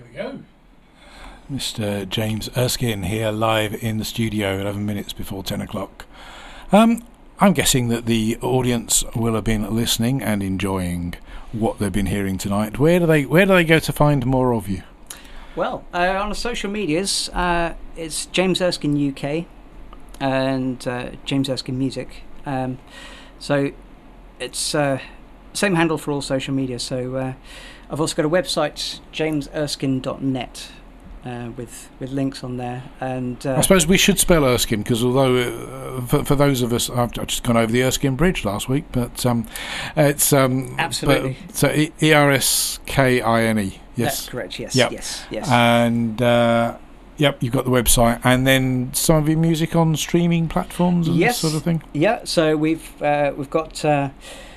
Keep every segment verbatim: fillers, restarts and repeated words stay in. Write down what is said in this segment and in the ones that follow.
we go. Mister James Erskine here, live in the studio, eleven minutes before ten o'clock. Um, I'm guessing that the audience will have been listening and enjoying what they've been hearing tonight. Where do they Where do they go to find more of you? Well, uh, on the social medias, uh, it's James Erskine U K and uh, James Erskine Music. Um, so it's uh, same handle for all social media. So uh, I've also got a website, james erskine dot net. Uh, with with links on there, and uh, I suppose we should spell Erskine, because although uh, for, for those of us, I've, I've just gone over the Erskine Bridge last week, but um, it's um, absolutely but, so E R S K I N E. Yes, that's correct. Yes, yep. yes, yes. And uh, yep, you've got the website, and then some of your music on streaming platforms and yes. this sort of thing. Yeah, so we've uh, we've got uh,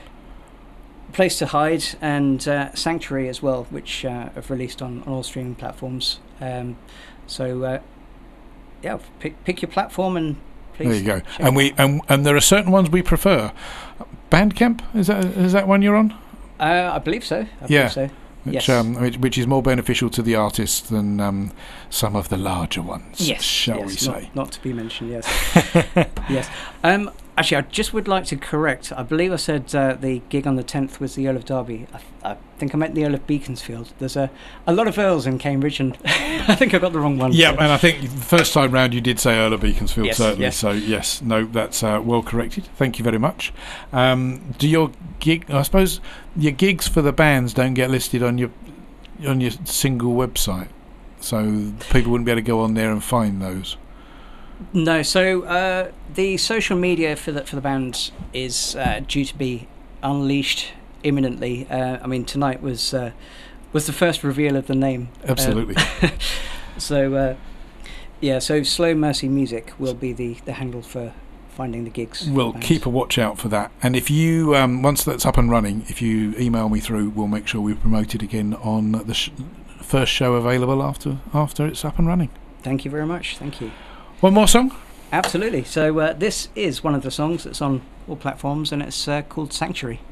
Place to Hide and uh, Sanctuary as well, which uh, have released on, on all streaming platforms. Um, so uh, yeah, pick pick your platform and please. There you go. And we and, and there are certain ones we prefer. Bandcamp, is that is that one you're on? Uh, I believe so. I yeah. believe so. Which, yes. um, which, which is more beneficial to the artist than um, some of the larger ones. Yes. Shall yes, we say? Not, not to be mentioned. Yes. yes. Um, Actually, I just would like to correct. I believe I said uh, the gig on the tenth was the Earl of Derby. I, th- I think I meant the Earl of Beaconsfield. There's a, a lot of Earls in Cambridge, and I think I got the wrong one. Yeah, so. and I think the first time round you did say Earl of Beaconsfield, yes, certainly. Yes. So, yes, no, that's uh, well corrected. Thank you very much. Um, do your gig, I suppose your gigs for the bands don't get listed on your on your single website, so people wouldn't be able to go on there and find those. No, so uh, the social media for the for the band is uh, due to be unleashed imminently. Uh, I mean, tonight was uh, was the first reveal of the name. Absolutely. Um, so uh, yeah, so Slow Mercy Music will be the, the handle for finding the gigs. We'll keep a watch out for that, and if you um, once that's up and running, if you email me through, we'll make sure we promote it again on the sh- first show available after after it's up and running. Thank you very much. Thank you. One more song? Absolutely. So uh, this is one of the songs that's on all platforms, and it's uh, called Sanctuary.